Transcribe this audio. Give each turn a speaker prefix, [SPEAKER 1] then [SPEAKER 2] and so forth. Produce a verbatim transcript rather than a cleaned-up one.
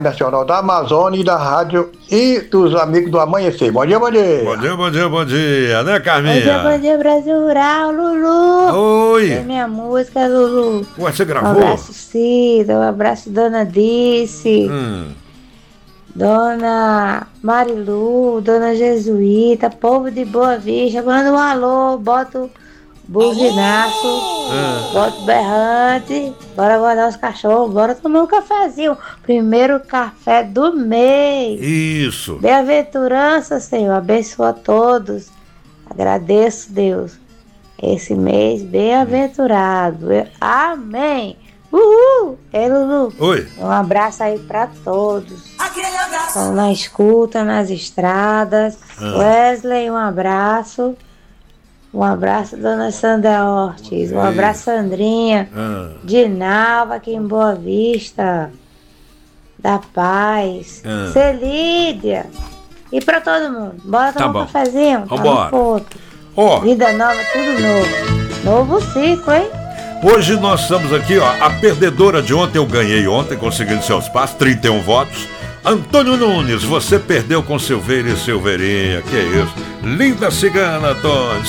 [SPEAKER 1] Nacional da Amazônia e da rádio e dos amigos do Amanhecer. Bom dia, bom dia.
[SPEAKER 2] Bom dia, bom dia, bom dia, né, Carminha?
[SPEAKER 3] Bom dia, bom dia, Brasil Rural, Lulu.
[SPEAKER 2] Oi.
[SPEAKER 3] É minha música, Lulu.
[SPEAKER 2] Ué, você
[SPEAKER 3] Um
[SPEAKER 2] gravou?
[SPEAKER 3] abraço, Cida, um abraço, Dona Dice,
[SPEAKER 2] Hum.
[SPEAKER 3] Dona Marilu, Dona Jesuíta, povo de Boa Vista. Manda um alô, bota o buzinaço,
[SPEAKER 2] Hum.
[SPEAKER 3] bota o berrante. Bora guardar os cachorros, bora tomar um cafezinho. Primeiro café do mês.
[SPEAKER 2] Isso.
[SPEAKER 3] Bem-aventurança, Senhor, abençoa a todos. Agradeço, Deus, esse mês bem-aventurado. Eu- Amém. Uhul! Ei, Lulu.
[SPEAKER 2] Oi.
[SPEAKER 3] Um abraço aí pra todos. Estão na escuta, nas estradas.
[SPEAKER 2] Ah.
[SPEAKER 3] Wesley, um abraço. Um abraço, Dona Sandra Ortiz. Um
[SPEAKER 2] Isso.
[SPEAKER 3] abraço, Sandrinha.
[SPEAKER 2] Ah.
[SPEAKER 3] Dinalva, aqui em Boa Vista. Da Paz.
[SPEAKER 2] Ah.
[SPEAKER 3] Celídia. E pra todo mundo. Bora tomar
[SPEAKER 2] Tá bom.
[SPEAKER 3] um cafezinho? Tá
[SPEAKER 2] Vambora.
[SPEAKER 3] no ponto.
[SPEAKER 2] Ó,
[SPEAKER 3] Vida nova, tudo novo. Novo ciclo, hein?
[SPEAKER 2] hoje nós estamos aqui, ó. A perdedora de ontem eu ganhei ontem, conseguindo seus passos, trinta e um votos. Antônio Nunes, você perdeu com Silveira e Silveirinha. Que isso? Linda cigana, Antônio.